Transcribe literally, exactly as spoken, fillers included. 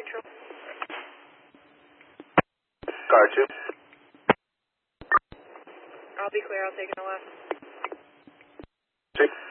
neutral. Car two. I'll be clear. I'll take an left. Six.